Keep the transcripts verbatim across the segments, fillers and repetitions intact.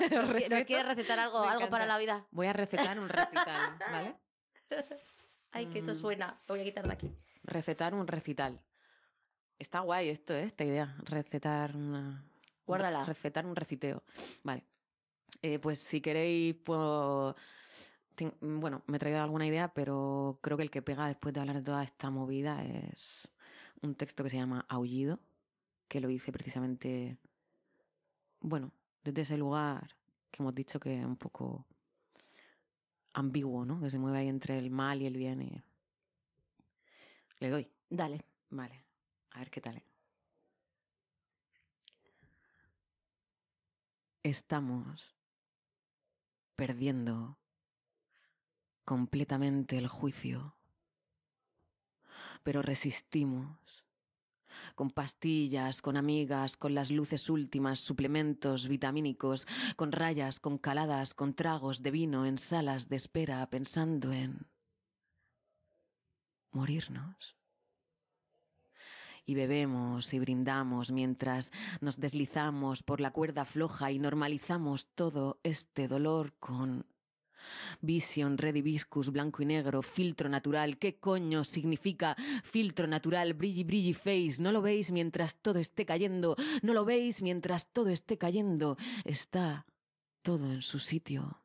¿Nos quieres recetar algo, algo para la vida? Voy a recetar un recital, ¿vale? Ay, que esto suena. Lo voy a quitar de aquí. Recetar un recital. Está guay esto, ¿eh? Esta idea. Recetar una... Guárdala. Recetar un reciteo. Vale. Eh, pues si queréis, pues... Bueno, me he traído alguna idea, pero creo que el que pega después de hablar de toda esta movida es un texto que se llama Aullido, que lo hice precisamente, bueno, desde ese lugar que hemos dicho que es un poco ambiguo, ¿no? Que se mueve ahí entre el mal y el bien y... Le doy. Dale. Vale, a ver qué tal. Estamos perdiendo completamente el juicio, pero resistimos. Con pastillas, con amigas, con las luces últimas, suplementos vitamínicos, con rayas, con caladas, con tragos de vino en salas de espera, pensando en morirnos. Y bebemos y brindamos mientras nos deslizamos por la cuerda floja y normalizamos todo este dolor con Vision, Red Hibiscus, blanco y negro, filtro natural. ¿Qué coño significa filtro natural? Brilli, brilli face. ¿No lo veis mientras todo esté cayendo? ¿No lo veis mientras todo esté cayendo? Está todo en su sitio.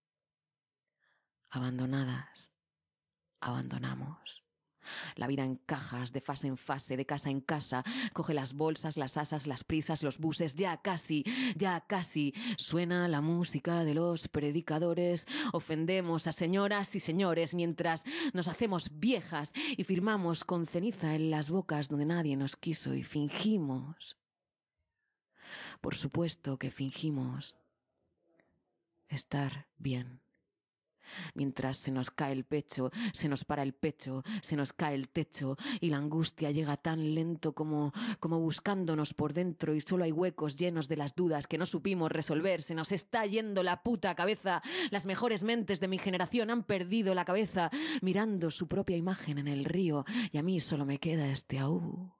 Abandonadas, abandonamos. La vida en cajas, de fase en fase, de casa en casa. Coge las bolsas, las asas, las prisas, los buses. Ya casi, ya casi. Suena la música de los predicadores. Ofendemos a señoras y señores mientras nos hacemos viejas y firmamos con ceniza en las bocas donde nadie nos quiso y fingimos. Por supuesto que fingimos estar bien. Mientras se nos cae el pecho, se nos para el pecho, se nos cae el techo y la angustia llega tan lento como, como buscándonos por dentro y solo hay huecos llenos de las dudas que no supimos resolver. Se nos está yendo la puta cabeza. Las mejores mentes de mi generación han perdido la cabeza mirando su propia imagen en el río y a mí solo me queda este aú.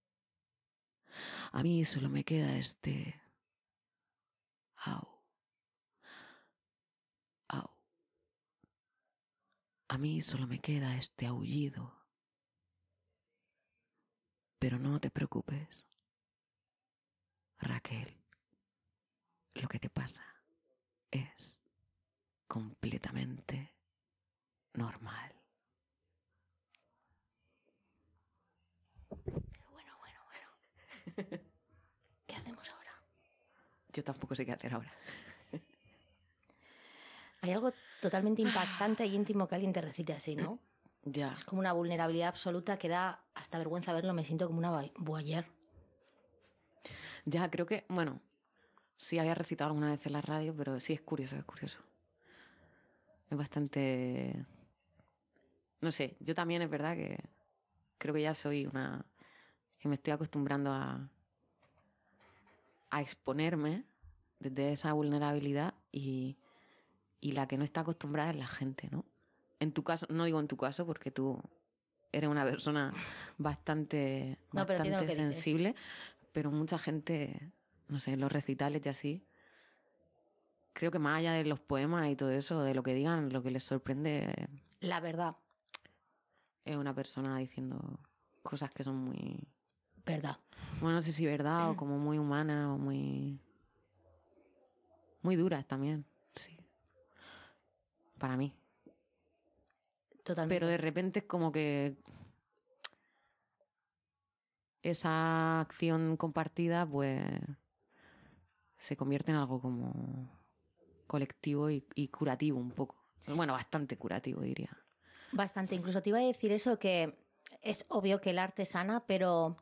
A mí solo me queda este au. Au. A mí solo me queda este aullido. Pero no te preocupes, Raquel. Lo que te pasa es completamente normal. Bueno, bueno, bueno. ¿Qué hacemos ahora? Yo tampoco sé qué hacer ahora. Hay algo totalmente impactante y íntimo que alguien te recite así, ¿no? Ya. Es como una vulnerabilidad absoluta que da hasta vergüenza verlo. Me siento como una voyeur. Ya, creo que, bueno, sí había recitado alguna vez en la radio, pero sí es curioso, es curioso. Es bastante... No sé, yo también es verdad que creo que ya soy una... que me estoy acostumbrando a... a exponerme desde esa vulnerabilidad y... y la que no está acostumbrada es la gente, ¿no? En tu caso, no digo en tu caso porque tú eres una persona bastante, no, pero bastante sensible, pero mucha gente, no sé, en los recitales y así, creo que más allá de los poemas y todo eso, de lo que digan, lo que les sorprende... La verdad. Es una persona diciendo cosas que son muy... Verdad. Bueno, no sé si verdad o como muy humanas o muy... muy duras también, sí. Para mí. Totalmente. Pero de repente es como que esa acción compartida pues se convierte en algo como colectivo y, y curativo un poco. Bueno, bastante curativo diría. Bastante. Incluso te iba a decir eso, que es obvio que el arte sana, pero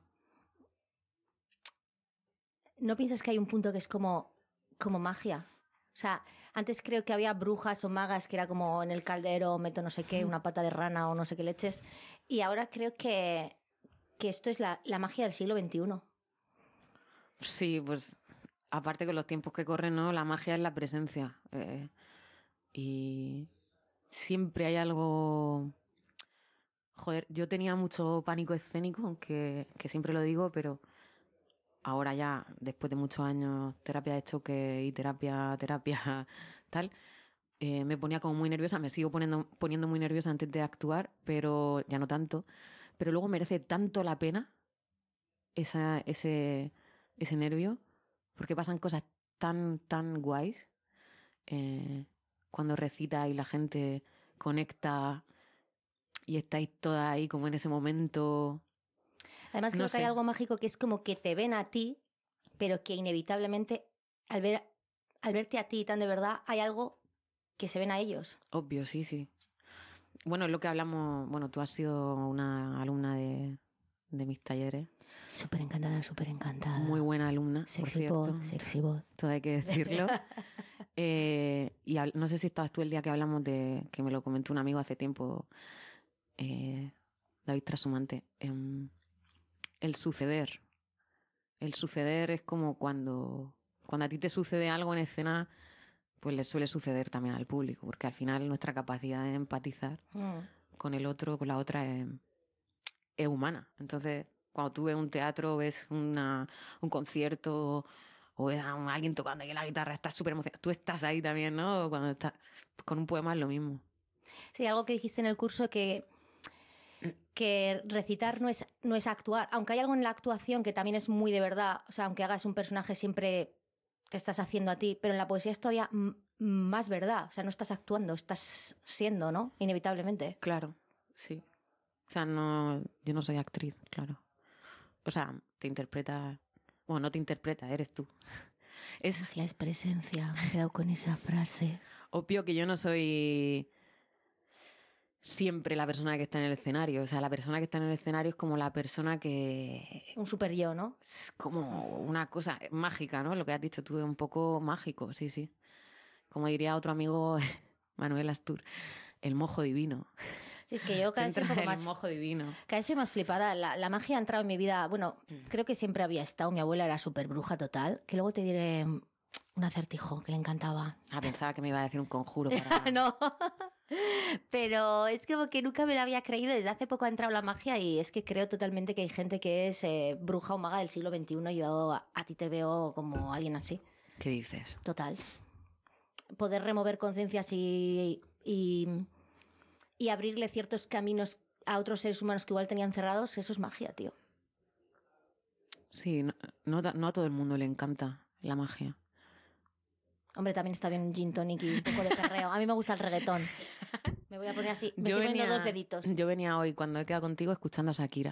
¿no piensas que hay un punto que es como, como magia? O sea, antes creo que había brujas o magas que era como en el caldero meto no sé qué, una pata de rana o no sé qué leches. Y ahora creo que, que esto es la, la magia del siglo veintiuno. Sí, pues aparte con los tiempos que corren, ¿no? La magia es la presencia. Eh, y siempre hay algo... Joder, yo tenía mucho pánico escénico, aunque que siempre lo digo, pero ahora ya, después de muchos años, terapia de choque y terapia, terapia, tal, eh, me ponía como muy nerviosa, me sigo poniendo, poniendo muy nerviosa antes de actuar, pero ya no tanto. Pero luego merece tanto la pena esa, ese, ese nervio, porque pasan cosas tan, tan guays. Eh, cuando recita y la gente conecta y estáis todas ahí como en ese momento. Además, creo No que hay sé. algo mágico que es como que te ven a ti, pero que inevitablemente al, ver, al verte a ti tan de verdad, hay algo que se ven a ellos. Obvio, sí, sí. Bueno, es lo que hablamos. Bueno, tú has sido una alumna de, de mis talleres. Súper encantada, súper encantada. Muy buena alumna, por Sexy cierto. voz, sexy voz. Todo hay que decirlo. eh, y hab- no sé si estabas tú el día que hablamos de, que me lo comentó un amigo hace tiempo, eh, David Trasumante. em, el suceder. El suceder es como cuando, cuando a ti te sucede algo en escena, pues le suele suceder también al público, porque al final nuestra capacidad de empatizar Mm. con el otro, con la otra, es, es humana. Entonces, cuando tú ves un teatro, ves una, un concierto o ves a un- alguien tocando ahí la guitarra, estás súper emocionado. Tú estás ahí también, ¿no? Cuando estás con un poema es lo mismo. Sí, algo que dijiste en el curso que, que recitar no es, no es actuar. Aunque hay algo en la actuación que también es muy de verdad, o sea, aunque hagas un personaje siempre te estás haciendo a ti, pero en la poesía es todavía m- más verdad. O sea, no estás actuando, estás siendo, ¿no? Inevitablemente. Claro, sí. O sea, no, yo no soy actriz, claro. O sea, te interpreta... Bueno, no te interpreta, eres tú. Es Presencia es presencia. Me he quedado con esa frase. obvio que yo no soy siempre la persona que está en el escenario. O sea, la persona que está en el escenario es como la persona que... Un super yo, ¿no? Es como una cosa mágica, ¿no? Lo que has dicho tú es un poco mágico, sí, sí. Como diría otro amigo, Manuel Astur, el mojo divino. Sí, es que yo cada vez soy un Entra poco el más... mojo divino. Cada vez soy más flipada. La, la magia ha entrado en mi vida. Bueno, creo que siempre había estado. Mi abuela era súper bruja total. Que luego te diré un acertijo que le encantaba. Ah, pensaba que me iba a decir un conjuro para... No. Pero es como que nunca me lo había creído. Desde hace poco ha entrado la magia y es que creo totalmente que hay gente que es eh, bruja o maga del siglo veintiuno. Yo a, a ti te veo como alguien así. ¿Qué dices? Total. Poder remover conciencias y, y, y abrirle ciertos caminos a otros seres humanos que igual tenían cerrados, eso es magia, tío. Sí, no, no, no a todo el mundo le encanta la magia. Hombre, también está bien un gin tonic y un poco de perreo. A mí me gusta el reggaetón. Me voy a poner así. Me estoy poniendo dos deditos. Yo venía hoy, cuando he quedado contigo, escuchando a Shakira.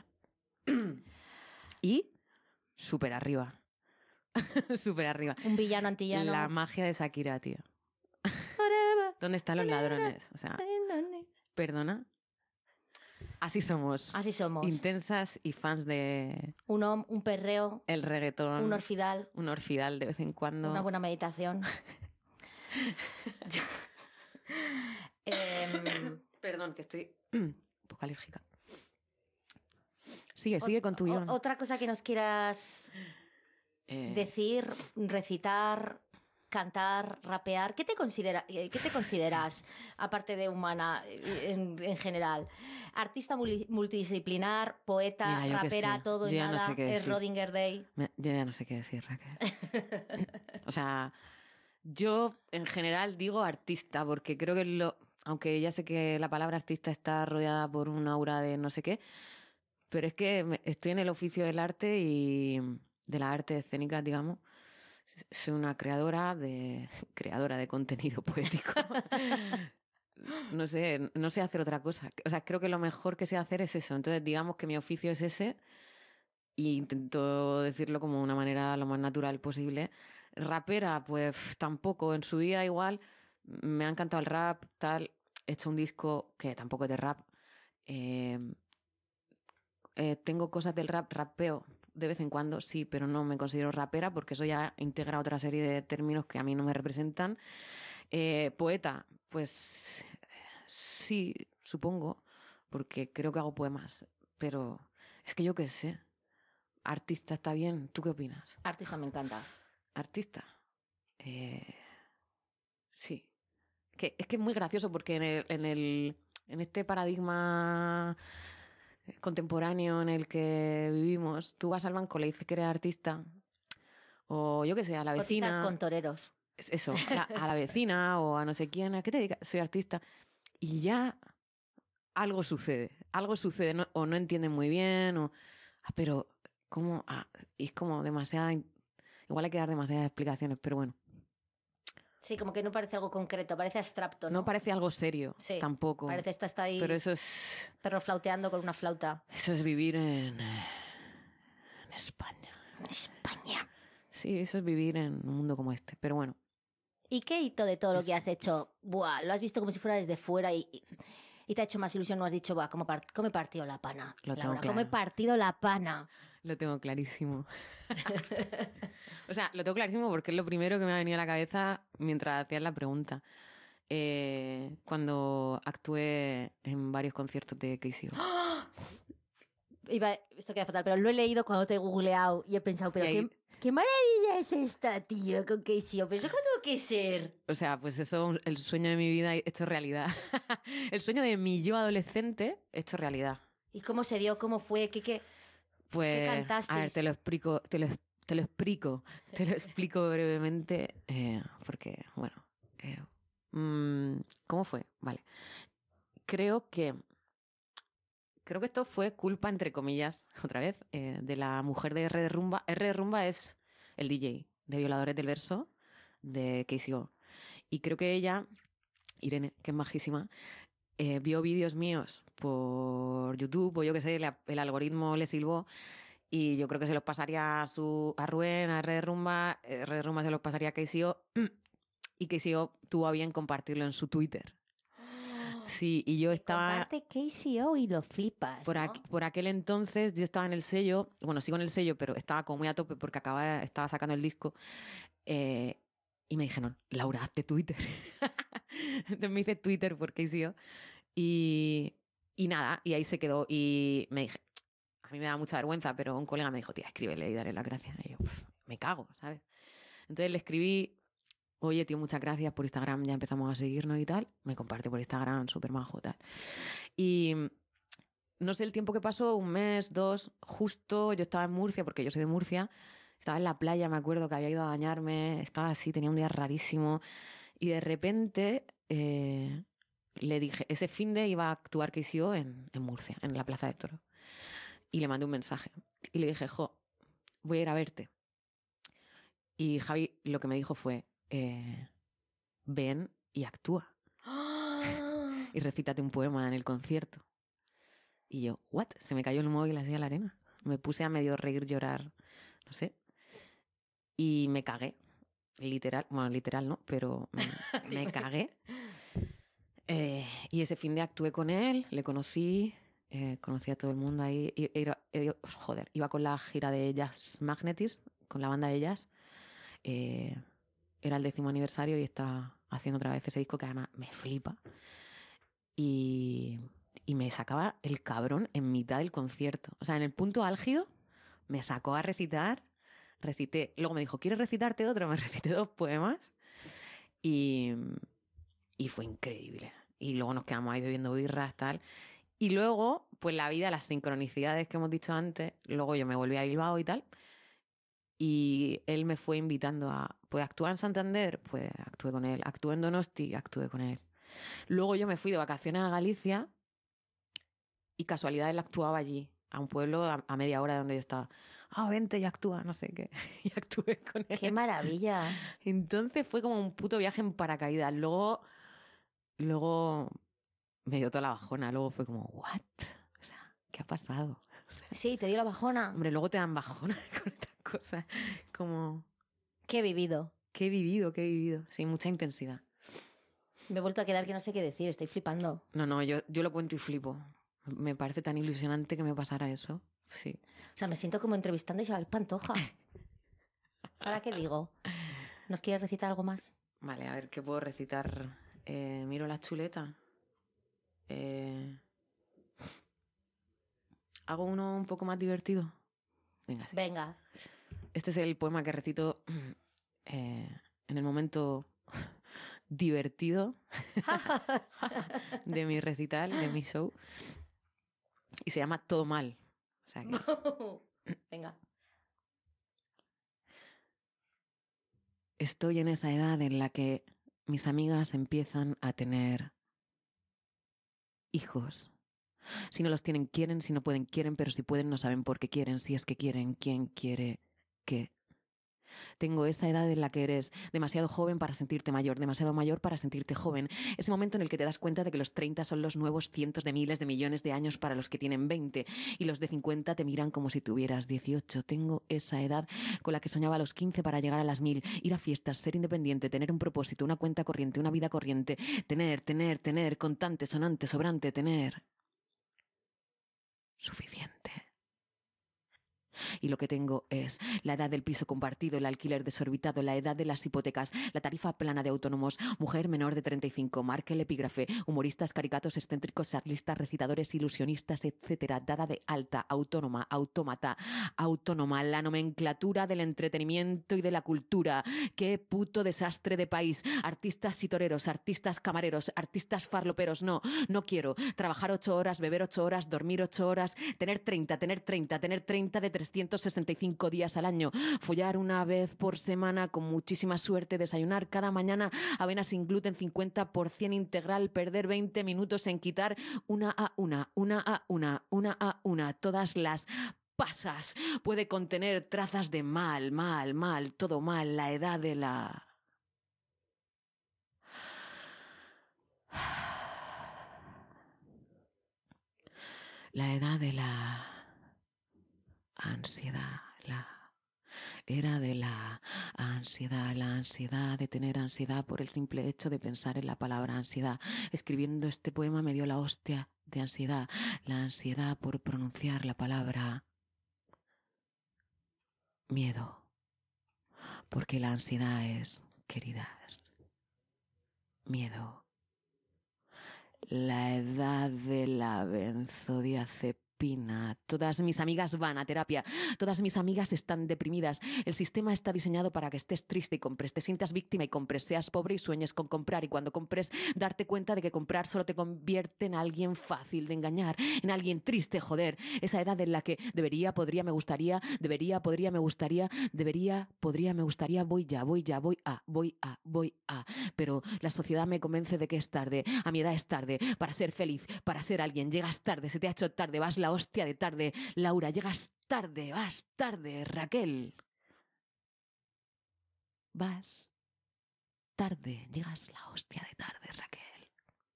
Y súper arriba. Súper arriba. Un villano antillano. La magia de Shakira, tío. ¿Dónde están los ladrones? O sea, perdona. Así somos. Así somos. Intensas y fans de Un om, un perreo, el reggaetón. un orfidal, Un orfidal de vez en cuando. una buena meditación. Em, Perdón, que estoy un poco alérgica. Sigue, sigue con tu o- guión. Otra cosa que nos quieras Eh, decir, recitar, cantar, rapear. ¿Qué te, considera, eh, ¿qué te consideras, aparte de humana, eh, en, en general? ¿Artista muli- multidisciplinar, poeta, Mira, yo qué rapera, sé. todo y Yo ya no nada? sé qué ¿Es decir. Rodinger Day? me- yo ya no sé qué decir, Raquel. O sea, yo en general digo artista, porque creo que lo... Aunque ya sé que la palabra artista está rodeada por un aura de no sé qué, pero es que me- estoy en el oficio del arte y de la arte escénica, digamos. Soy una creadora de creadora de contenido poético. No sé, no sé hacer otra cosa. O sea, creo que lo mejor que sé hacer es eso. Entonces, digamos que mi oficio es ese y intento decirlo como de una manera lo más natural posible. Rapera, pues tampoco. En su día igual me ha encantado el rap, tal. He hecho un disco que tampoco es de rap. Eh, eh, tengo cosas del rap, rapeo de vez en cuando, sí, pero no me considero rapera porque eso ya integra otra serie de términos que a mí no me representan. Eh, poeta, pues sí, supongo, porque creo que hago poemas, pero es que yo qué sé. Artista está bien, ¿tú qué opinas? Artista me encanta. Artista. Eh, sí. Que, es que es muy gracioso porque en, el, en, el, en este paradigma contemporáneo en el que vivimos, tú vas al banco, le dices que eres artista O yo qué sé, a la O vecina. citas con toreros. Es Eso, a, a la vecina o a no sé quién. ¿A qué te dedicas? Soy artista. Y ya algo sucede. Algo sucede. no- o no entienden muy bien. O, ah, pero, ¿cómo? Ah, y es como demasiada. in- Igual hay que dar demasiadas explicaciones, pero bueno. Sí, como que no parece algo concreto, parece abstracto, ¿no? No parece algo serio Sí, tampoco. Parece esta está ahí Pero eso es. perro flauteando con una flauta. Eso es vivir en. En España. España. Sí, eso es vivir en un mundo como este. Pero bueno. ¿Y qué hito de todo lo Es- que has hecho? Buah, lo has visto como si fuera desde fuera y, y, y te ha hecho más ilusión, no has dicho, buah, cómo, par- cómo he partido la pana. Lo tengo Laura, cómo he claro. partido la pana. Lo tengo clarísimo. O sea, lo tengo clarísimo porque es lo primero que me ha venido a la cabeza mientras hacías la pregunta. Eh, cuando actué en varios conciertos de K C O. Iba, esto queda fatal, pero lo he leído cuando te he googleado y he pensado, pero Y ahí- qué, qué maravilla es esta, tío, con Casey. Pero eso cómo tengo que ser. O sea, pues eso, el sueño de mi vida hecho realidad. El sueño de mi yo adolescente hecho realidad. ¿Y cómo se dio? ¿Cómo fue? ¿Qué, qué? Pues, a ver, cantasteis? te lo explico, te lo, te lo explico, te lo explico brevemente, eh, porque, bueno, eh, mm, ¿cómo fue? Vale. Creo que, creo que esto fue culpa, entre comillas, otra vez, eh, de la mujer de R de Rumba. R de Rumba es el D J de Violadores del Verso de K C O. Y creo que ella, Irene, que es majísima, eh, vio vídeos míos por YouTube o yo qué sé, la- el algoritmo le silbó y yo creo que se los pasaría a, su, a Rubén, a R de Rumba, R de Rumba se los pasaría a K C O y K C O tuvo a bien compartirlo en su Twitter. Sí, y yo estaba... Comparte K C O y lo flipas, Por, ¿no? aqu- por aquel entonces yo estaba en el sello, bueno, sigo en el sello, pero estaba como muy a tope porque acababa, estaba sacando el disco. eh, y me dijeron, Laura, hazte Twitter. Entonces me hice Twitter por K C O. Y, y nada, y ahí se quedó. Y me dije, a mí me da mucha vergüenza, pero un colega me dijo, tía, escríbele y dale las gracias. Y yo, "Uf, me cago, ¿sabes?". Entonces le escribí, oye, tío, muchas gracias por Instagram, ya empezamos a seguirnos y tal. Me comparte por Instagram, súper majo, tal. Y no sé el tiempo que pasó, un mes, dos, justo yo estaba en Murcia, porque yo soy de Murcia, estaba en la playa, me acuerdo que había ido a bañarme, estaba así, tenía un día rarísimo, y de repente eh, le dije, ese finde iba a actuar K C O en, en Murcia, en la Plaza de Toros, y le mandé un mensaje, y le dije, jo, voy a ir a verte. Y Javi lo que me dijo fue, eh, ven y actúa, y recítate un poema en el concierto. Y yo, ¿what? Se me cayó el móvil así a la arena. Me puse a medio reír, llorar, no sé. Y me cagué. Literal, bueno, literal no, pero me, me cagué. Eh, y ese fin de actué con él, le conocí, eh, conocí a todo el mundo ahí. Y, era- era- joder, iba con la gira de Jazz Magnetis, con la banda de jazz. Eh, era el décimo aniversario y estaba haciendo otra vez ese disco que además me flipa. Y, y me sacaba el cabrón en mitad del concierto. O sea, en el punto álgido me sacó a recitar, recité, luego me dijo, ¿quieres recitarte otro? Me recité dos poemas y, y fue increíble. Y luego nos quedamos ahí bebiendo birras, tal. Y luego, pues la vida, las sincronicidades que hemos dicho antes, luego yo me volví a Bilbao y tal. Y él me fue invitando a, pues, actuar en Santander, pues actué con él. Actué en Donosti, actué con él. Luego yo me fui de vacaciones a Galicia y casualidad él actuaba allí, a un pueblo a, a media hora de donde yo estaba. Ah, vente y actúa, no sé qué. Y actué con él. ¡Qué maravilla! Entonces fue como un puto viaje en paracaídas. Luego, luego me dio toda la bajona. Luego fue como, ¿what? O sea, ¿qué ha pasado? O sea, Sí, te dio la bajona. hombre, luego te dan bajona con estas cosas. Como, ¿Qué he vivido? ¿qué he vivido? ¿Qué he vivido? Sí, mucha intensidad. Me he vuelto a quedar que no sé qué decir, estoy flipando. No, no, yo, yo lo cuento y flipo. Me parece tan ilusionante que me pasara eso. Sí. O sea, me siento como entrevistando a Isabel Pantoja. ¿Ahora qué digo? ¿Nos quieres recitar algo más? Vale, a ver, ¿qué puedo recitar? Eh, miro la chuleta. Eh, ¿Hago uno un poco más divertido? Venga, sí. Venga. Este es el poema que recito eh, en el momento divertido de mi recital, de mi show. Y se llama Todo Mal. O sea que... Venga. estoy en esa edad en la que mis amigas empiezan a tener hijos. Si no los tienen, quieren. Si no pueden, quieren. Pero si pueden, no saben por qué quieren. Si es que quieren, ¿quién quiere qué? Tengo esa edad en la que eres demasiado joven para sentirte mayor, demasiado mayor para sentirte joven. Ese momento en el que te das cuenta de que los treinta son los nuevos cientos de miles de millones de años para los que tienen veinte y los de cincuenta te miran como si tuvieras dieciocho. Tengo esa edad con la que soñaba a los quince para llegar a las mil, ir a fiestas, ser independiente, tener un propósito, una cuenta corriente, una vida corriente, tener, tener, tener, contante, sonante, sobrante, tener suficiente. Y lo que tengo es la edad del piso compartido, el alquiler desorbitado, la edad de las hipotecas, la tarifa plana de autónomos, mujer menor de treinta y cinco, marca el epígrafe, humoristas, caricatos, excéntricos, charlistas, recitadores, ilusionistas, etcétera, dada de alta, autónoma, autómata, autónoma, la nomenclatura del entretenimiento y de la cultura. ¡Qué puto desastre de país! Artistas y toreros, artistas camareros, artistas farloperos. No, no quiero trabajar ocho horas, beber ocho horas, dormir ocho horas, tener treinta, tener treinta, tener treinta de trescientos sesenta y cinco días al año, follar una vez por semana con muchísima suerte, desayunar cada mañana avena sin gluten cincuenta por ciento integral, perder veinte minutos en quitar una a una, una a una, una a una, todas las pasas. Puede contener trazas de mal, mal, mal, todo mal, la edad de la... La edad de la... ansiedad, la era de la ansiedad, la ansiedad de tener ansiedad por el simple hecho de pensar en la palabra ansiedad. Escribiendo este poema me dio la hostia de ansiedad, la ansiedad por pronunciar la palabra miedo, porque la ansiedad es, queridas, miedo. La edad de la benzodiazepina. Todas mis amigas van a terapia, todas mis amigas están deprimidas. El sistema está diseñado para que estés triste y compres, te sientas víctima y compres, seas pobre y sueñes con comprar, y cuando compres darte cuenta de que comprar solo te convierte en alguien fácil de engañar, en alguien triste, joder. Esa edad en la que debería, podría, me gustaría, debería, podría, me gustaría, debería, podría, me gustaría, voy ya, voy ya, voy a, voy a, voy a. Pero la sociedad me convence de que es tarde, a mi edad es tarde, para ser feliz, para ser alguien. Llegas tarde, se te ha hecho tarde, vas la hostia de tarde. Laura, llegas tarde, vas tarde. Raquel, vas tarde, llegas la hostia de tarde, Raquel.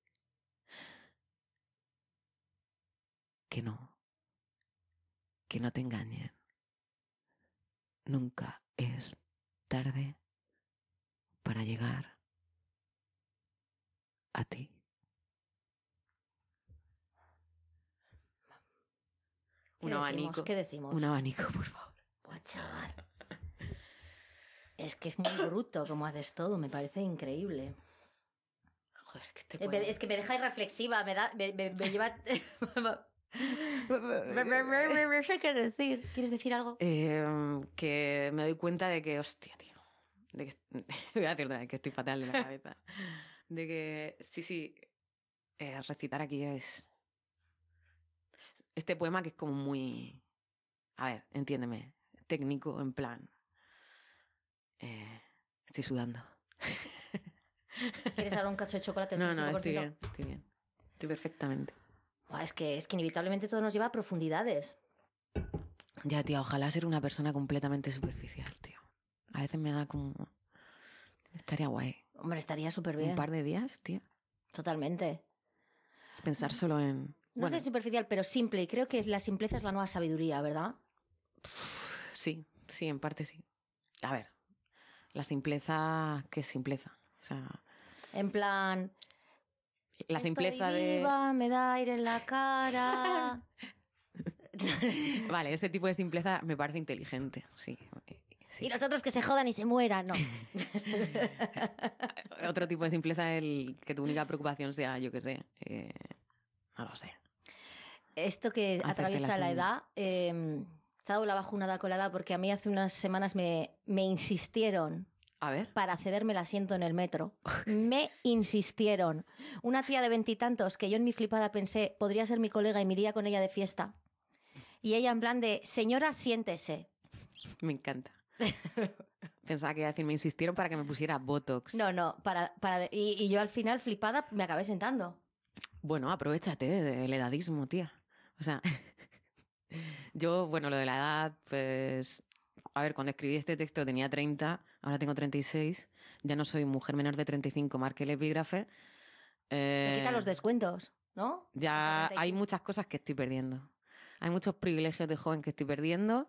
Que no, que no te engañen. Nunca es tarde para llegar a ti. Un abanico. ¿Qué decimos? Un abanico, por favor. Buah, chaval. Es que es muy bruto como haces todo, me parece increíble. Joder, que te puedo... Es que me deja irreflexiva, me da, me, me, me lleva... No sé qué decir. ¿Quieres decir algo? Eh, que me doy cuenta de que, hostia, tío. De que, voy a decir otra vez que estoy fatal de la cabeza. De que, sí, sí, eh, recitar aquí es... Este poema que es como muy... A ver, entiéndeme. Técnico, en plan... Eh, estoy sudando. ¿Quieres dar un cacho de chocolate? No, no, estoy bien, estoy bien. Estoy perfectamente. Buah, es, que, es que inevitablemente todo nos lleva a profundidades. Ya, tía, ojalá ser una persona completamente superficial, tío. A veces me da como... Estaría guay. Hombre, estaría súper bien. Un par de días, tío. Totalmente. Pensar solo en... No bueno, sé superficial, pero simple. Y creo que la simpleza es la nueva sabiduría, ¿verdad? Sí, sí, en parte sí. A ver, la simpleza... ¿Qué es simpleza? O sea... En plan... La simpleza Estoy viva, de... me da aire en la cara... Vale, este tipo de simpleza me parece inteligente, sí. Sí. Y los otros que se jodan y se mueran, no. Otro tipo de simpleza es el que tu única preocupación sea, yo qué sé, eh, no lo sé. Esto que Hacerte atraviesa las la uñas. edad, eh, está doble bajo una da colada porque a mí hace unas semanas me, me insistieron A ver. para cederme el asiento en el metro. Me insistieron. Una tía de veintitantos que yo en mi flipada pensé podría ser mi colega y me iría con ella de fiesta. Y ella en plan de, señora, siéntese. Me encanta. Pensaba que iba a decir, me insistieron para que me pusiera Botox. No, no, para, para y, y yo al final, flipada, me acabé sentando. Bueno, aprovéchate del edadismo, tía. O sea, yo, bueno, lo de la edad, pues... A ver, cuando escribí este texto tenía treinta, ahora tengo treinta y seis. Ya no soy mujer menor de treinta y cinco, marqué el epígrafe. Eh, Te quitan los descuentos, ¿no? Ya hay muchas cosas que estoy perdiendo. Hay muchos privilegios de joven que estoy perdiendo.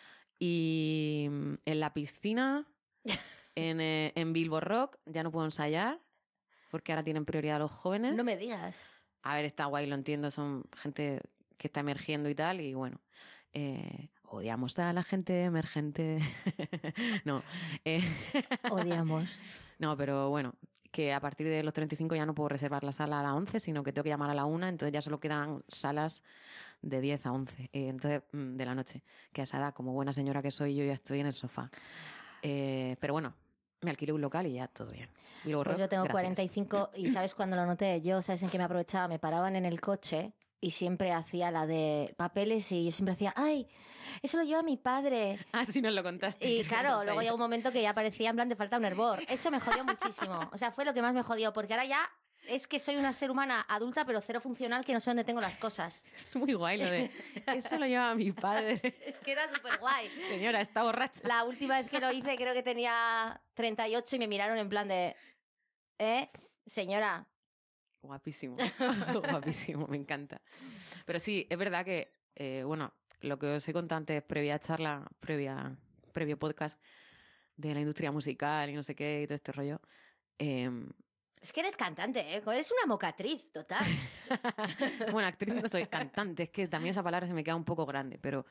Y en la piscina, en, eh, en Bilbo Rock, ya no puedo ensayar, porque ahora tienen prioridad los jóvenes. No me digas. A ver, está guay, lo entiendo, son gente que está emergiendo y tal, y bueno, eh, odiamos a la gente emergente. no. Eh, Odiamos. No, pero bueno, que a partir de los treinta y cinco ya no puedo reservar la sala a las once, sino que tengo que llamar a la una, entonces ya solo quedan salas de diez a once, eh, entonces, de la noche. Que a esa edad, como buena señora que soy, yo ya estoy en el sofá. Eh, pero bueno, me alquilé un local y ya todo bien. Y pues rock, yo tengo gracias. cuarenta y cinco y ¿sabes cuándo lo noté? Yo, ¿sabes en qué me aprovechaba? Me paraban en el coche y siempre hacía la de papeles y yo siempre hacía, ¡ay! Eso lo lleva mi padre. Ah, sí, nos lo contaste. Y claro, luego llegó un momento que ya parecía en plan de falta un hervor. Eso me jodió muchísimo. O sea, fue lo que más me jodió, porque ahora ya es que soy una ser humana adulta, pero cero funcional, que no sé dónde tengo las cosas. Es muy guay lo de, eso lo lleva mi padre. Es que era súper guay. Señora, está borracha. La última vez que lo hice creo que tenía treinta y ocho y me miraron en plan de, ¿eh? Señora. Guapísimo, guapísimo, me encanta. Pero sí, es verdad que, eh, bueno, lo que os he contado antes, previa charla, previa, previo podcast de la industria musical y no sé qué y todo este rollo. Eh, es que eres cantante, ¿eh? Eres una mocatriz, total. bueno, actriz no soy, cantante, es que también esa palabra se me queda un poco grande, pero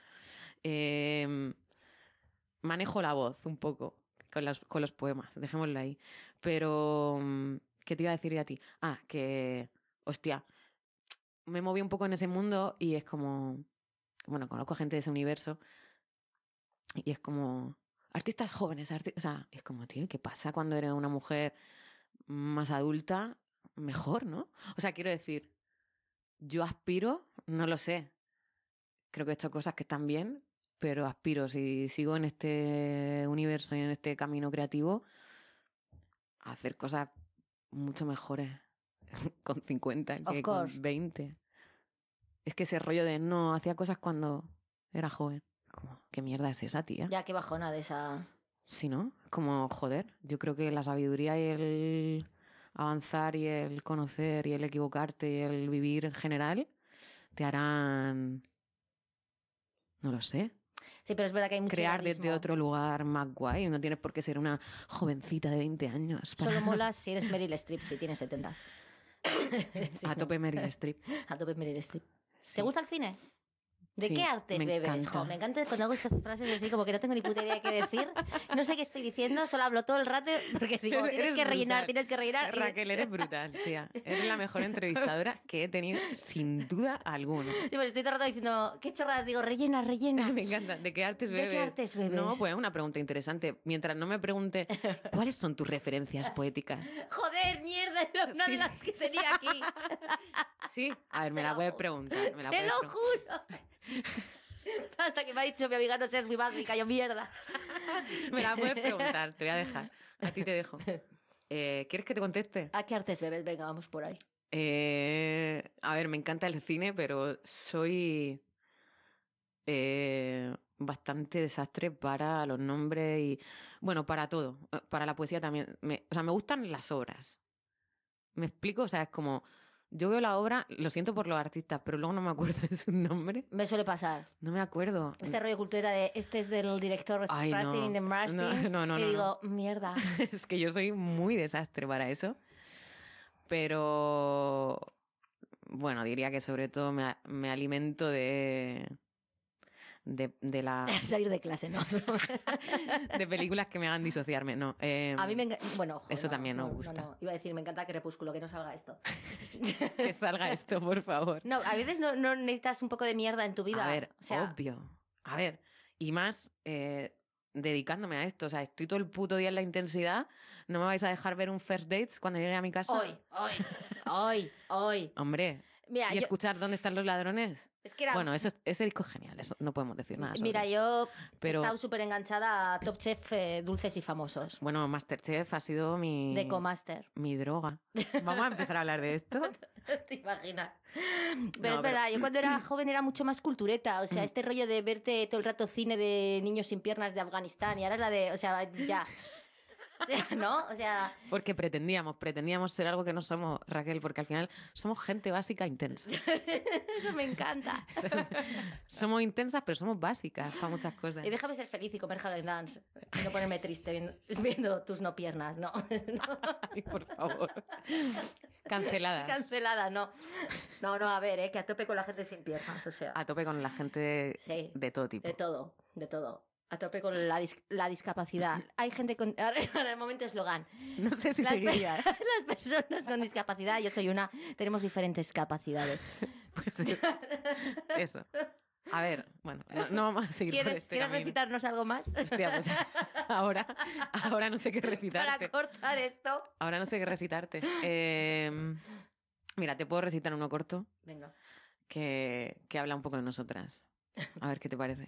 eh, manejo la voz un poco con los, con los poemas, dejémoslo ahí. Pero... ¿Qué te iba a decir yo a ti? Ah, que, hostia, me moví un poco en ese mundo y es como, bueno, conozco a gente de ese universo y es como, artistas jóvenes, arti o sea, es como, tío, ¿qué pasa cuando eres una mujer más adulta? Mejor, ¿no? O sea, quiero decir, yo aspiro, no lo sé, creo que he hecho cosas que están bien, pero aspiro, si sigo en este universo y en este camino creativo, a hacer cosas mucho mejores con cincuenta que con veinte. Es que ese rollo de no, hacía cosas cuando era joven. Como, ¿qué mierda es esa, tía? Ya, qué bajona de esa... Sí, ¿no? Como, joder, yo creo que la sabiduría y el avanzar y el conocer y el equivocarte y el vivir en general te harán... No lo sé. Sí, pero es verdad que hay mucho crear realismo. desde otro lugar más guay. No tienes por qué ser una jovencita de veinte años. Para... Solo molas si eres Meryl Streep, si tienes setenta. Sí, a tope Meryl Streep. A tope Meryl Streep. Sí. ¿Te gusta el cine? ¿De sí, qué artes me bebes? Encanta. Jo, me encanta cuando hago estas frases así como que no tengo ni puta idea de qué decir. No sé qué estoy diciendo, solo hablo todo el rato porque digo, Eres- tienes eres que rellenar, brutal. tienes que rellenar. y- Raquel, eres brutal, tía. Eres la mejor entrevistadora que he tenido, sin duda alguna. Sí, pues estoy todo el rato diciendo, ¿qué chorradas? Digo, rellena, rellena. Me encanta. ¿De qué artes ¿De bebes? qué artes bebes? No, pues es una pregunta interesante. Mientras no me pregunte, ¿cuáles son tus referencias poéticas? Joder, mierda, era una Sí. de las que tenía aquí. Sí. A ver, me Te la lo puedes ju- preguntar. Me la Te puedes lo preguntar. juro. Hasta que me ha dicho mi amiga no seas muy básica, yo mierda. Me la puedes preguntar, te voy a dejar. A ti te dejo. Eh, ¿Quieres que te conteste? ¿A qué artes bebes? Venga, vamos por ahí. Eh, a ver, me encanta el cine, pero soy eh, bastante desastre para los nombres y, bueno, para todo. Eh, Para la poesía también. Me- o sea, me gustan las obras. ¿Me explico? O sea, es como, yo veo la obra, lo siento por los artistas, pero luego no me acuerdo de su nombre. Me suele pasar. No me acuerdo. Este rollo cultureta de este es del director Ay, no. Springsteen de Martin. No, no, no, y no, digo, mierda. Es que yo soy muy desastre para eso. Pero bueno, diría que sobre todo me, a- me alimento de, de, de, la, Salir de clase, ¿no? de películas que me hagan disociarme. No, eh, A mí me encanta. Bueno, joder, Eso no, también no, nos no, gusta. no. Iba a decir, me encanta Crepúsculo, que no salga esto. que salga esto, por favor. No, a veces no, no necesitas un poco de mierda en tu vida. A ver, o sea, obvio. A ver, y más eh, dedicándome a esto. O sea, estoy todo el puto día en la intensidad. No me vais a dejar ver un first dates cuando llegue a mi casa. hoy, hoy, hoy, hoy. Hombre, Mira, y yo- escuchar ¿Dónde están los ladrones? Es que era... Bueno, eso, es- ese disco es genial, eso no podemos decir nada sobre Mira, eso. yo Pero- he estado súper enganchada a Top Chef eh, dulces y famosos. Bueno, Masterchef ha sido mi, De Comaster. mi droga. Vamos a empezar a hablar de esto. ¿Te imaginas? Pero No, es pero- verdad, yo cuando era joven era mucho más cultureta. O sea, este rollo de verte todo el rato cine de niños sin piernas de Afganistán y ahora es la de... O sea, ya... O sea, ¿no? O sea... Porque pretendíamos, pretendíamos ser algo que no somos, Raquel, porque al final somos gente básica intensa. Eso me encanta. Somos intensas, pero somos básicas para muchas cosas. Y déjame ser feliz y comer Häagen Dance. Y no ponerme triste viendo, viendo tus no piernas, no. No. Ay, por favor. Canceladas. Cancelada, no. No, no, a ver, ¿eh? Que a tope con la gente sin piernas, o sea. A tope con la gente Sí, de todo tipo. de todo, de todo. A tope con la, dis- la discapacidad. Hay gente con... Ahora, ahora el momento eslogan. No sé si Las, pe- seguiría. ¿eh? las personas con discapacidad, yo soy una, tenemos diferentes capacidades. Pues sí. Eso. A ver, bueno, no, no vamos a seguir por ¿Quieres, este ¿quieres camino. recitarnos algo más? Hostia, pues ahora, ahora no sé qué Para recitarte. cortar esto. Ahora no sé qué recitarte. Eh, mira, te puedo recitar uno corto Venga. que, que habla un poco de nosotras. A ver qué te parece.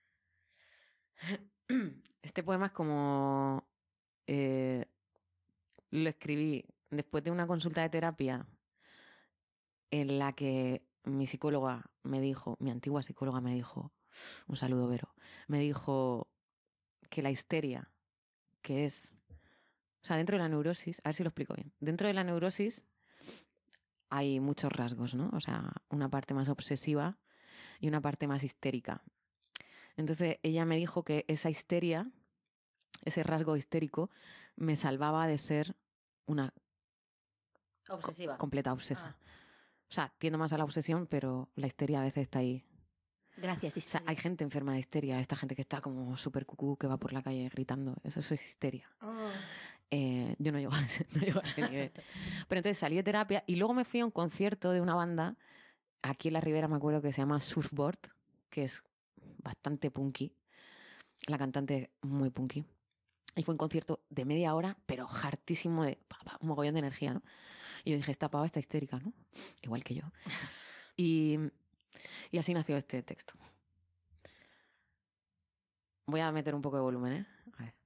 Este poema es como... eh, lo escribí después de una consulta de terapia en la que mi psicóloga me dijo, mi antigua psicóloga me dijo, un saludo Vero, me dijo que la histeria, que es... O sea, dentro de la neurosis, a ver si lo explico bien, dentro de la neurosis hay muchos rasgos, ¿no? O sea, una parte más obsesiva y una parte más histérica. Entonces ella me dijo que esa histeria, ese rasgo histérico, me salvaba de ser una Obsesiva. completa obsesa. Ah, O sea, tiendo más a la obsesión, pero la histeria a veces está ahí. gracias, O sea, histeria. hay gente enferma de histeria, esta gente que está como súper cucú, que va por la calle gritando. Eso, eso es histeria. Oh. Eh, yo no llego, a ese, no llego a ese nivel. Pero entonces salí de terapia y luego me fui a un concierto de una banda, aquí en la Ribera me acuerdo que se llama Surfboard, que es bastante punky. La cantante es muy punky. Y fue un concierto de media hora, pero hartísimo de pa, pa, un mogollón de energía, ¿no? Y yo dije, esta pava está histérica, ¿no? Igual que yo. Y, y así nació este texto. Voy a meter un poco de volumen, ¿eh? A ver.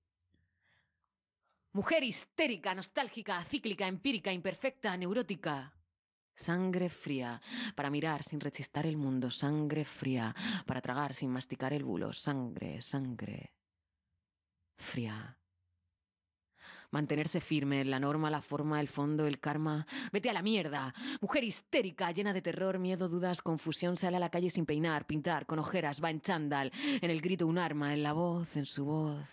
Mujer histérica, nostálgica, cíclica, empírica, imperfecta, neurótica. Sangre fría, para mirar sin rechistar el mundo. Sangre fría, para tragar sin masticar el bulo. Sangre, sangre fría. Mantenerse firme, la norma, la forma, el fondo, el karma. Vete a la mierda. Mujer histérica, llena de terror, miedo, dudas, confusión. Sale a la calle sin peinar, pintar, con ojeras, va en chándal. En el grito un arma, en la voz, en su voz.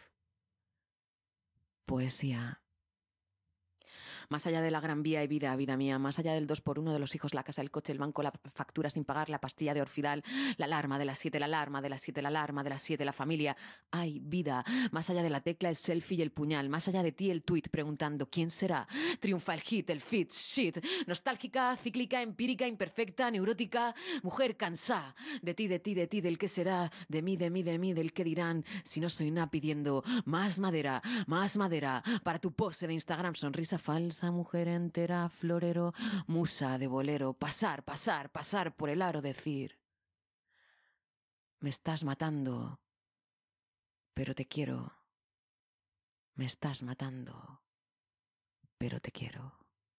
Poesía. Más allá de la gran vía y vida, vida mía, más allá del dos por uno de los hijos, la casa, el coche, el banco, la factura sin pagar, la pastilla de Orfidal, la alarma de las siete, la alarma de las siete, la alarma de las siete, la familia. Hay vida, más allá de la tecla, el selfie y el puñal, más allá de ti el tweet preguntando ¿quién será? Triunfa el hit, el fit, shit, nostálgica, cíclica, empírica, imperfecta, neurótica, mujer cansada, de ti, de ti, de ti, del qué será, de mí, de mí, de mí, del qué dirán, si no soy nada pidiendo más madera, más madera, para tu pose de Instagram, sonrisa falsa, mujer entera, florero, musa de bolero, pasar, pasar, pasar por el aro, decir, me estás matando, pero te quiero, me estás matando, pero te quiero.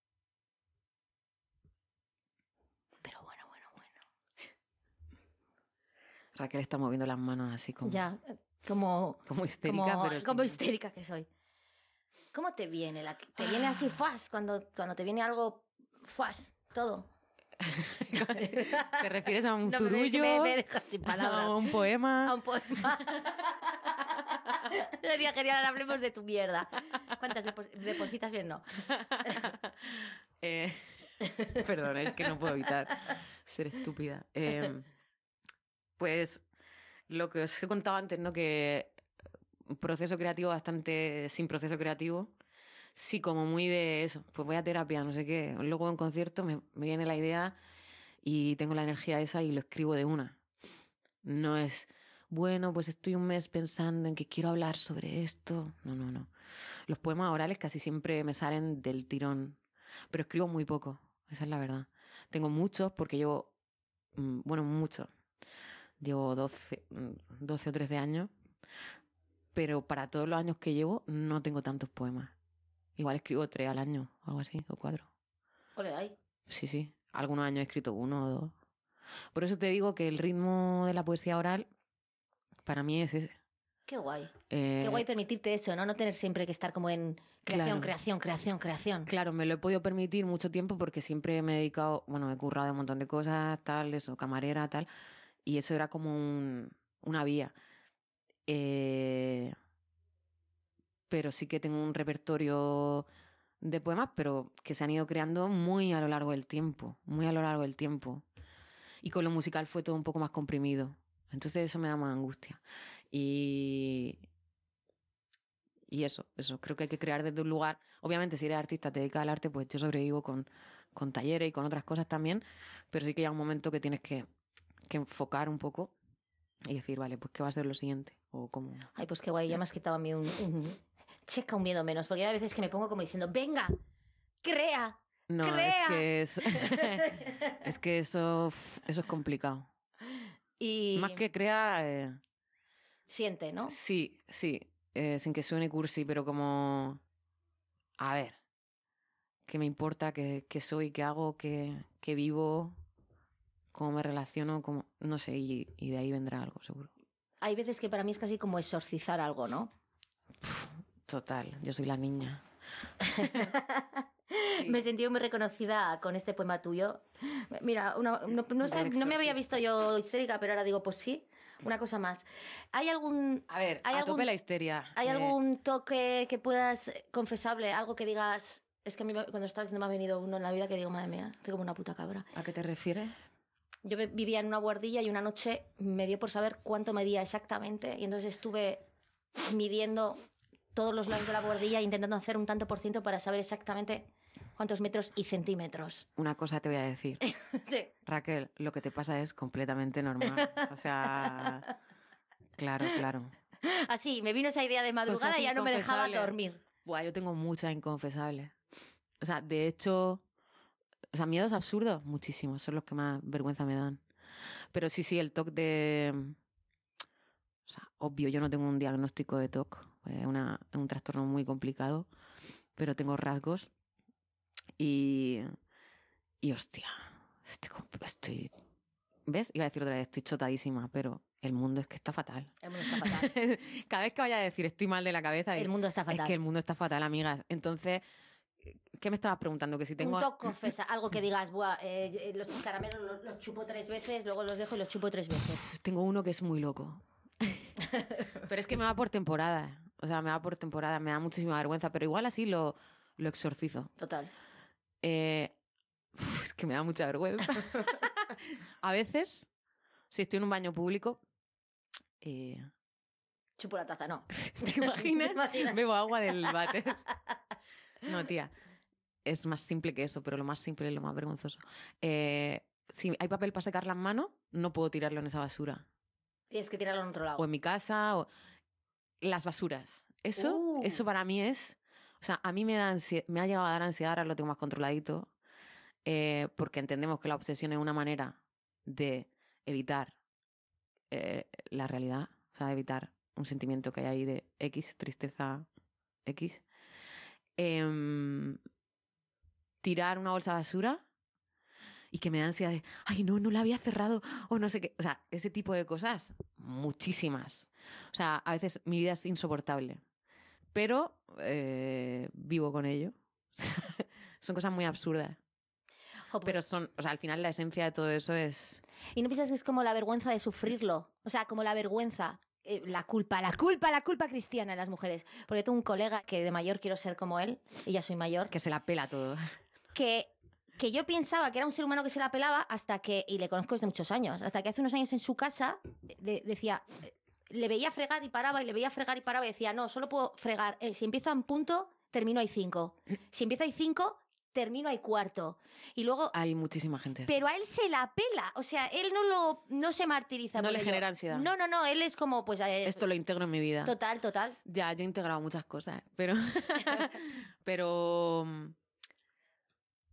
Pero bueno, bueno, bueno. Raquel está moviendo las manos así como, Ya, como... como histérica, como, pero como sin- histérica que soy. ¿Cómo te viene? La, ¿Te viene así fas? Cuando, cuando te viene algo fas, todo. ¿Te refieres a un No, me- zurullo? me, me dejas sin palabras. ¿A un poema? A un poema. Sería genial, ahora hablemos de tu mierda. ¿Cuántas depos- depositas bien? No. Eh, perdón, es que no puedo evitar ser estúpida. Eh, pues lo que os he contado antes, ¿no? Que un proceso creativo bastante sin proceso creativo. Sí, como muy de eso. Pues voy a terapia, no sé qué. Luego en un concierto me, me viene la idea y tengo la energía esa y lo escribo de una. No es, bueno, pues estoy un mes pensando en que quiero hablar sobre esto. No, no, no. Los poemas orales casi siempre me salen del tirón, pero escribo muy poco, esa es la verdad. Tengo muchos porque llevo, mm, bueno, muchos. Llevo doce, mm, doce o trece años, pero para todos los años que llevo no tengo tantos poemas. Igual escribo tres al año, o algo así, o cuatro. Ole, ahí. Sí, sí. Algunos años he escrito uno o dos. Por eso te digo que el ritmo de la poesía oral para mí es ese. Qué guay. Eh, Qué guay permitirte eso, ¿no? No tener siempre que estar como en creación, Claro. creación, creación, creación. Claro, me lo he podido permitir mucho tiempo porque siempre me he dedicado, bueno, he currado de un montón de cosas, tal, eso, camarera, tal, y eso era como un, una vía. Eh, pero sí que tengo un repertorio de poemas, pero que se han ido creando muy a lo largo del tiempo, muy a lo largo del tiempo. Y con lo musical fue todo un poco más comprimido. Entonces eso me da más angustia. Y, y eso, eso. Creo que hay que crear desde un lugar. Obviamente, si eres artista, te dedicas al arte, pues yo sobrevivo con, con talleres y con otras cosas también. Pero sí que llega un momento que tienes que, que enfocar un poco y decir, vale, pues ¿qué va a ser lo siguiente? O cómo. Ay, pues qué guay, ya me has quitado a mí un, un... checa un miedo menos, porque hay veces que me pongo como diciendo, venga, crea, No, crea. es que es, es que eso, eso es complicado. Y Más que crea, eh, siente, ¿no? sí, sí, eh, sin que suene cursi, pero como, a ver, ¿qué me importa? ¿Qué, qué soy? ¿Qué hago? ¿Qué, qué vivo? ¿Cómo me relaciono? Cómo, no sé, y, y de ahí vendrá algo, seguro. Hay veces que para mí es casi como exorcizar algo, ¿no? Total, yo soy la niña. Me he sentido muy reconocida con este poema tuyo. Mira, una- no, no sé, no me había visto yo histérica, pero ahora digo, pues sí. Una cosa más. ¿Hay algún, A ver, ¿Hay a algún- tope la histeria. ¿hay eh, algún toque que puedas confesable? Algo que digas... Es que a mí me- cuando estás diciendo me ha venido uno en la vida que digo, madre mía, estoy como una puta cabra. ¿A qué te refieres? Yo ve- vivía en una guardilla y una noche me dio por saber cuánto medía exactamente y entonces estuve midiendo todos los lados de la guardilla intentando hacer un tanto por ciento para saber exactamente cuántos metros y centímetros. Una cosa te voy a decir. Sí. Raquel, lo que te pasa es completamente normal. O sea, claro, claro. Así, me vino esa idea de madrugada Cosas y ya no me dejaba inconfesables. dormir. Buah, yo tengo muchas inconfesables. O sea, de hecho, o sea, miedos absurdos, muchísimos, son los que más vergüenza me dan. Pero sí, sí, el T O C de... O sea, obvio, yo no tengo un diagnóstico de T O C, es una, es un trastorno muy complicado, pero tengo rasgos y... Y hostia, estoy, comp- estoy... ¿Ves? Iba a decir otra vez, estoy chotadísima, pero el mundo es que está fatal. El mundo está fatal. Cada vez que vaya a decir estoy mal de la cabeza, El mundo está es fatal. que el mundo está fatal, amigas. Entonces, ¿qué me estabas preguntando? Que si tengo... Un toque confesa, algo que digas, buah, eh, eh, los caramelos los, los chupo tres veces, luego los dejo y los chupo tres veces. Tengo uno que es muy loco. Pero es que me va por temporada. O sea, me va por temporada, me da muchísima vergüenza, pero igual así lo, lo exorcizo. Total. Eh, uf, es que me da mucha vergüenza. A veces, si estoy en un baño público, eh, Chupo la taza, no. ¿te imaginas? ¿Te imaginas? Bebo agua del váter. No, tía. Es más simple que eso, pero lo más simple es lo más vergonzoso. Eh, si hay papel para secar las manos, no puedo tirarlo en esa basura. Tienes que tirarlo en otro lado. O en mi casa, o... Las basuras. Eso, Uh. eso para mí es... O sea, a mí me, da ansi- me ha llegado a dar ansiedad, ahora lo tengo más controladito, eh, porque entendemos que la obsesión es una manera de evitar eh, la realidad, o sea, de evitar un sentimiento que hay ahí de X, tristeza X. Em, tirar una bolsa de basura y que me da ansiedad de, ay, no, no la había cerrado, o no sé qué. O sea, ese tipo de cosas, muchísimas. O sea, a veces mi vida es insoportable, pero eh, vivo con ello. Son cosas muy absurdas. Jo, pues- Pero son, o sea, al final la esencia de todo eso es... ¿Y no piensas que es como la vergüenza de sufrirlo? O sea, como la vergüenza, eh, la culpa, la culpa, la culpa cristiana en las mujeres. Porque tengo un colega que de mayor quiero ser como él, y ya soy mayor, que se la pela todo. que, que yo pensaba que era un ser humano que se la pelaba hasta que, y le conozco desde muchos años, hasta que hace unos años en su casa de- decía, le veía fregar y paraba, y le veía fregar y paraba, y decía, no, solo puedo fregar, eh, si empiezo en punto, termino ahí cinco. Si empiezo ahí cinco, termino ahí cuarto. Y luego... Hay muchísima gente. Pero a él se la pela, o sea, él no lo no se martiriza. No por le ello. genera ansiedad. No, no, no, él es como, pues... eh, Esto lo integro en mi vida. Total, total. Ya, yo he integrado muchas cosas, pero... pero...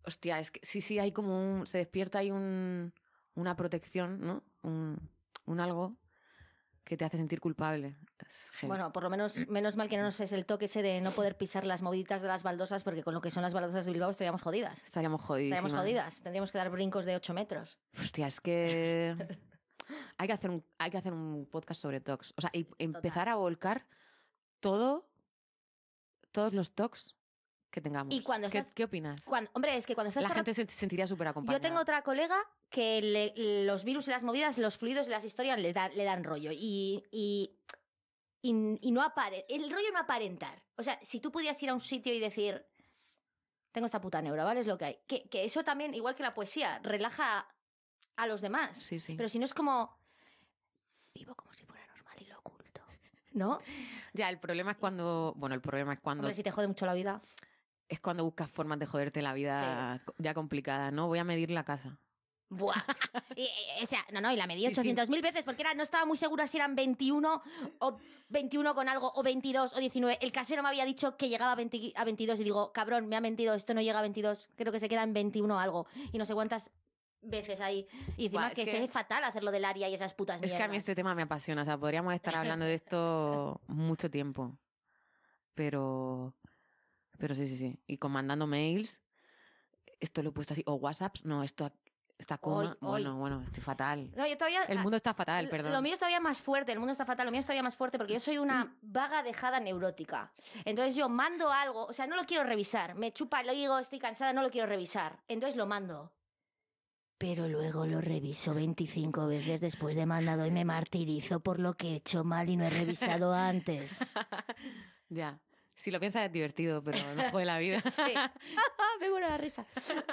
Hostia, es que sí, sí, hay como un... Se despierta ahí un, una protección, ¿no? Un, un algo que te hace sentir culpable. Es heavy. Bueno, por lo menos, menos mal que no nos es el toque ese de no poder pisar las moviditas de las baldosas, porque con lo que son las baldosas de Bilbao estaríamos jodidas. Estaríamos jodidísimas. Estaríamos jodidas. Tendríamos que dar brincos de ocho metros. Hostia, es que... hay, que hacer un, hay que hacer un podcast sobre tocs. O sea, y empezar Total. a volcar todo... Todos los tocs que tengamos. Y cuando ¿Qué, estás- ¿Qué opinas? Cuando, hombre, es que cuando estás... La para- gente se sentiría súper acompañada. Yo tengo otra colega que le- los virus y las movidas, los fluidos y las historias les da- le dan rollo. Y, y, y, y no apare... El rollo no aparentar. O sea, si tú pudieras ir a un sitio y decir, tengo esta puta neura, ¿vale? Es lo que hay. Que, que eso también, igual que la poesía, relaja a los demás. Sí, sí. Pero si no es como... Vivo como si fuera normal y lo oculto. ¿No? Ya, el problema es cuando... Bueno, el problema es cuando... Hombre, si te jode mucho la vida. Es cuando buscas formas de joderte la vida ya complicada, ¿no? Voy a medir la casa. Buah. Y, y, o sea, no, no, y la medí Sí, sí. ochocientas mil veces porque era, no estaba muy segura si eran veintiuno o veintiuno con algo, o veintidós o diecinueve. El casero me había dicho que llegaba a, veinte, a veintidós y digo, cabrón, me ha mentido, esto no llega a veintidós, creo que se queda en veintiuno algo. Y no sé cuántas veces ahí. Y encima Buah, es que, que- es fatal hacerlo del área y esas putas Es mierdas. que a mí este tema me apasiona. O sea, podríamos estar hablando de esto mucho tiempo. Pero... Pero sí, sí, sí. Y con mandando mails, esto lo he puesto así. O WhatsApps, no, esto... Esta coma, Hoy, hoy. bueno, bueno, estoy fatal. No, yo todavía... El mundo está fatal, Lo- perdón. Lo mío es todavía más fuerte, el mundo está fatal, lo mío es todavía más fuerte porque yo soy una vaga dejada neurótica. Entonces yo mando algo, o sea, no lo quiero revisar, me chupa el higo, estoy cansada, no lo quiero revisar. Entonces lo mando. Pero luego lo reviso veinticinco veces después de mandado y me martirizo por lo que he hecho mal y no he revisado antes. Ya. Si lo piensas es divertido, pero no jode la vida. Sí. Me muero la risa.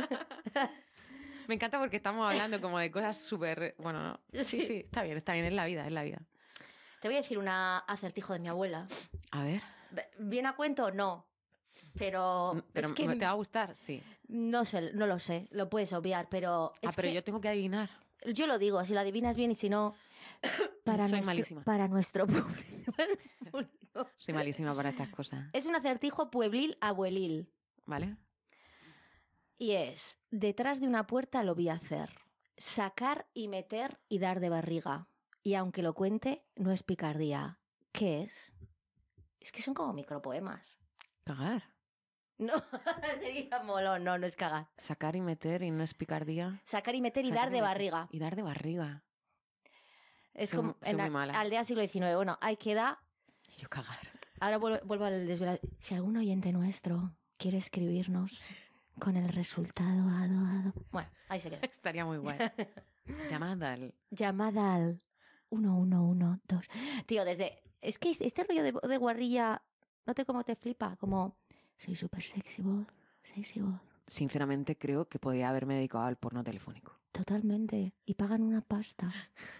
Me encanta porque estamos hablando como de cosas súper... Bueno, no. Sí, Sí. sí, está bien, está bien, es la vida, es la vida. Te voy a decir un acertijo de mi abuela. A ver. ¿Bien a cuento? No. Pero, Pero es que ¿te va a gustar? Sí. no sé, no lo sé, lo puedes obviar, pero es Ah, pero que yo tengo que adivinar. yo lo digo, si lo adivinas bien y si no, para Soy nuestro, malísima. para nuestro público. público. Soy malísima para estas cosas. Es un acertijo pueblil abuelil ¿Vale? y es: detrás de una puerta lo vi hacer, sacar y meter y dar de barriga. Y aunque lo cuente, no es picardía. ¿Qué es? Es que son como micropoemas. Cagar. No, sería molón, no, no es cagar. Sacar y meter y no es picardía. Sacar y meter y Sacar dar de meter. barriga. Y dar de barriga. Es Soy como mu- soy en muy la- mala. aldea siglo diecinueve. Bueno, ahí queda. Y yo cagar. Ahora vuelvo, vuelvo al desvelado. Si algún oyente nuestro quiere escribirnos con el resultado ado, ado. Bueno, ahí se queda. Estaría muy guay. Llamada al... Llamada al uno uno uno dos. Tío, desde... Es que este rollo de, de guarrilla, no te cómo te flipa, como... Soy súper sexy voz, sexy voz. Sinceramente creo que podía haberme dedicado al porno telefónico. Totalmente. Y pagan una pasta.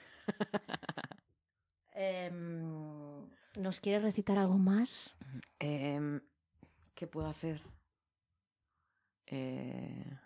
Em, ¿Nos quieres recitar algo más? Em, ¿Qué puedo hacer? Eh...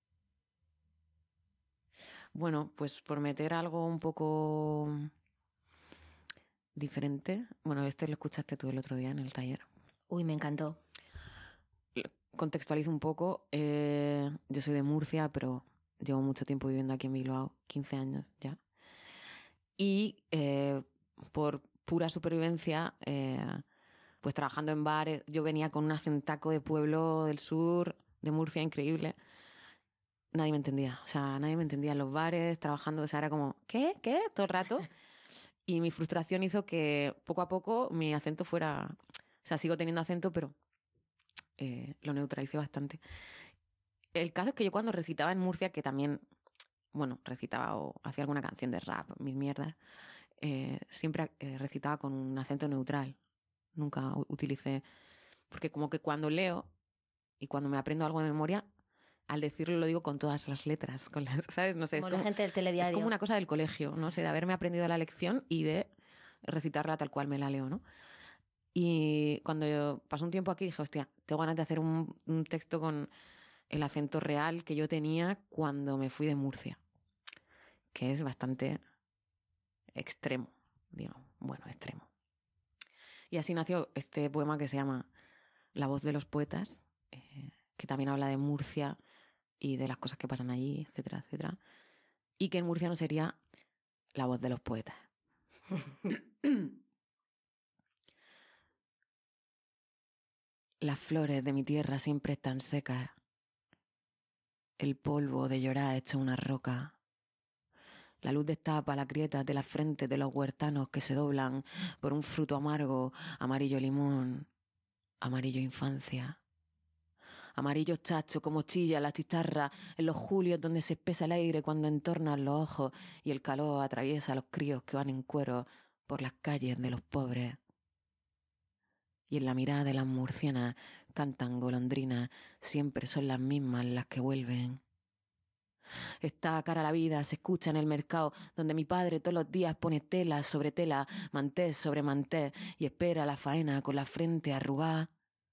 Bueno, pues por meter algo un poco diferente. Bueno, este lo escuchaste tú el otro día en el taller. Uy, me encantó. Contextualizo un poco. Eh, yo soy de Murcia, pero llevo mucho tiempo viviendo aquí en Bilbao, quince años ya. Y eh, por pura supervivencia, eh, pues trabajando en bares, yo venía con un acentaco de pueblo del sur, de Murcia, increíble. Nadie me entendía, o sea, nadie me entendía en los bares, trabajando, o sea, era como, ¿qué? ¿Qué? Todo el rato. Y mi frustración hizo que poco a poco mi acento fuera... O sea, sigo teniendo acento, pero eh, lo neutralicé bastante. El caso es que yo cuando recitaba en Murcia, que también, bueno, recitaba o hacía alguna canción de rap, mis mierdas, eh, siempre eh, recitaba con un acento neutral. Nunca u- utilicé... Porque como que cuando leo y cuando me aprendo algo de memoria, al decirlo lo digo con todas las letras, con las, ¿sabes? No sé, Como es la como, gente del telediario. es como una cosa del colegio, no sé, de haberme aprendido la lección y de recitarla tal cual me la leo, ¿no? Y cuando yo pasé un tiempo aquí dije, hostia, tengo ganas de hacer un, un texto con el acento real que yo tenía cuando me fui de Murcia, que es bastante extremo, digamos, bueno, extremo. Y así nació este poema que se llama La voz de los poetas, eh, que también habla de Murcia, y de las cosas que pasan allí, etcétera, etcétera. Y que en murciano sería la voz de los poetas. Las flores de mi tierra siempre están secas. El polvo de llorar hecho una roca. La luz destapa las grietas de las frentes de los huertanos que se doblan por un fruto amargo, amarillo limón, amarillo infancia. Amarillo chacho como chilla la chicharra en los julios donde se espesa el aire cuando entornan los ojos y el calor atraviesa a los críos que van en cuero por las calles de los pobres. Y en la mirada de las murcianas cantan golondrinas, siempre son las mismas las que vuelven. Esta cara a la vida se escucha en el mercado, donde mi padre todos los días pone tela sobre tela, mantés sobre mantés, y espera la faena con la frente arrugada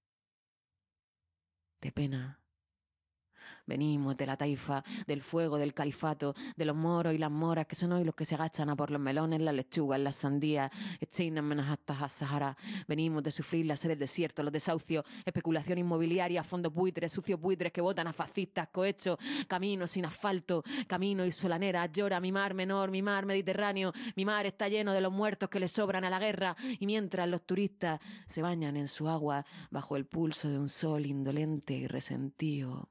de pena. Venimos de la taifa, del fuego, del califato, de los moros y las moras, que son hoy los que se agachan a por los melones, las lechugas, las sandías, echinas menos hasta a Sahara. Venimos de sufrir la sed del desierto, los desahucios, especulación inmobiliaria, fondos buitres, sucios buitres que votan a fascistas, cohechos, caminos sin asfalto, camino y solanera. Llora mi mar menor, mi mar Mediterráneo, mi mar está lleno de los muertos que le sobran a la guerra, y mientras los turistas se bañan en su agua bajo el pulso de un sol indolente y resentido.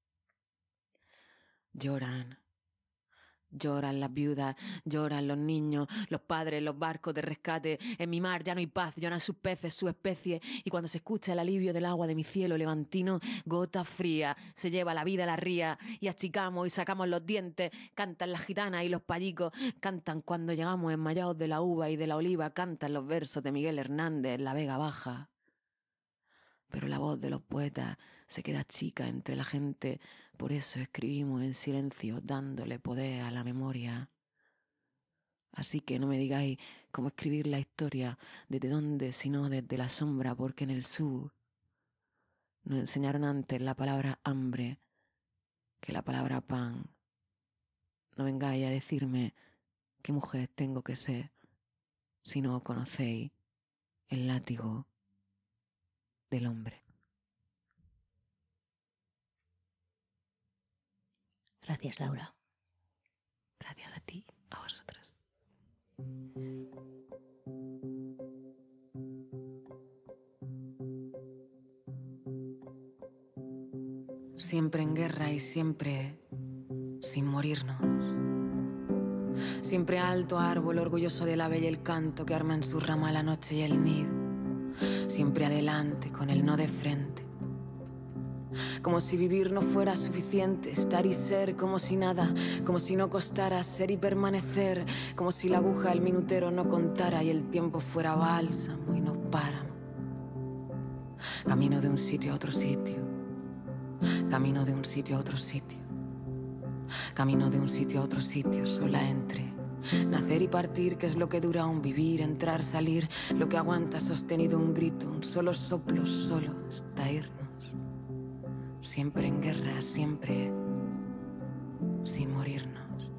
Lloran, lloran las viudas, lloran los niños, los padres, los barcos de rescate. En mi mar ya no hay paz, lloran sus peces, su especie. Y cuando se escucha el alivio del agua de mi cielo levantino, gota fría, se lleva la vida a la ría. Y achicamos y sacamos los dientes, cantan las gitanas y los payicos, cantan cuando llegamos enmayados de la uva y de la oliva, cantan los versos de Miguel Hernández, La Vega Baja. Pero la voz de los poetas se queda chica entre la gente, por eso escribimos en silencio, dándole poder a la memoria. Así que no me digáis cómo escribir la historia, desde dónde, sino desde la sombra, porque en el sur nos enseñaron antes la palabra hambre que la palabra pan. No vengáis a decirme qué mujer tengo que ser, si no conocéis el látigo del hombre. Gracias, Laura. Gracias a ti, a vosotros. Siempre en guerra y siempre sin morirnos. Siempre alto árbol, orgulloso del ave y el canto que arma en su rama la noche y el nido. Siempre adelante, con el no de frente. Como si vivir no fuera suficiente, estar y ser como si nada, como si no costara ser y permanecer, como si la aguja el minutero no contara y el tiempo fuera bálsamo y no páramo. Camino de un sitio a otro sitio, camino de un sitio a otro sitio, camino de un sitio a otro sitio, sola entre nacer y partir, que es lo que dura un vivir, entrar, salir, lo que aguanta sostenido un grito, un solo soplo, solo hasta irnos. Siempre en guerra, siempre sin morirnos.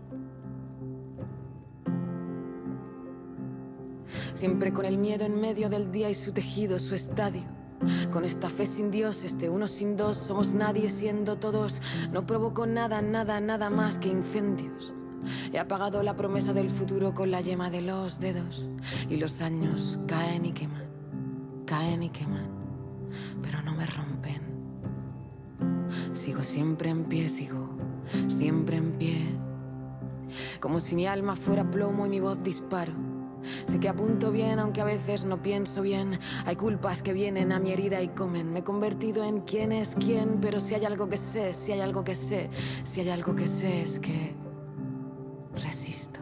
Siempre con el miedo en medio del día y su tejido, su estadio. Con esta fe sin Dios, este uno sin dos, somos nadie siendo todos. No provoco nada, nada, nada más que incendios. He apagado la promesa del futuro con la yema de los dedos. Y los años caen y queman, caen y queman, pero no me rompen. Sigo siempre en pie, sigo siempre en pie. Como si mi alma fuera plomo y mi voz disparo. Sé que apunto bien, aunque a veces no pienso bien. Hay culpas que vienen a mi herida y comen. Me he convertido en quién es quién, pero si hay algo que sé, si hay algo que sé, si hay algo que sé es que resisto.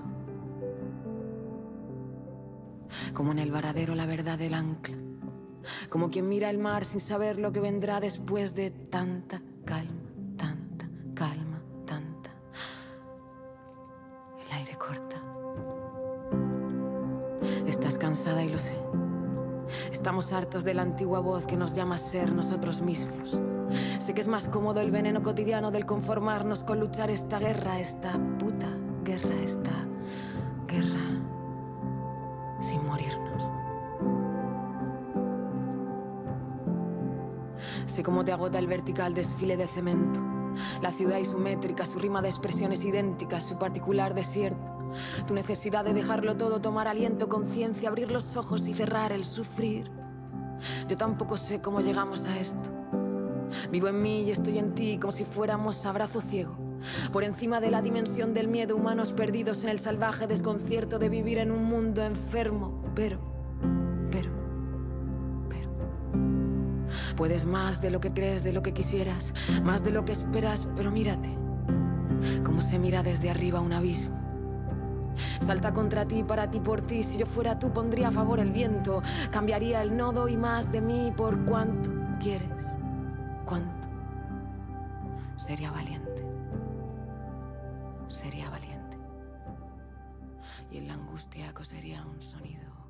Como en el varadero la verdad del ancla. Como quien mira el mar sin saber lo que vendrá después de tanta calma, tanta calma, tanta. El aire corta. Estás cansada y lo sé. Estamos hartos de la antigua voz que nos llama a ser nosotros mismos. Sé que es más cómodo el veneno cotidiano del conformarnos con luchar esta guerra, esta puta guerra, esta guerra sin morirnos. Sé cómo te agota el vertical desfile de cemento. La ciudad isométrica, su rima de expresiones idénticas, su particular desierto. Tu necesidad de dejarlo todo, tomar aliento, conciencia, abrir los ojos y cerrar el sufrir. Yo tampoco sé cómo llegamos a esto. Vivo en mí y estoy en ti como si fuéramos abrazo ciego. Por encima de la dimensión del miedo, humanos perdidos en el salvaje desconcierto de vivir en un mundo enfermo. Pero, pero, pero... Puedes más de lo que crees, de lo que quisieras, más de lo que esperas, pero mírate, cómo se mira desde arriba un abismo. Salta contra ti, para ti, por ti. Si yo fuera tú, pondría a favor el viento. Cambiaría el nodo y más de mí. Por cuánto quieres, cuánto. Sería valiente. Sería valiente. Y en la angustia cosería un sonido.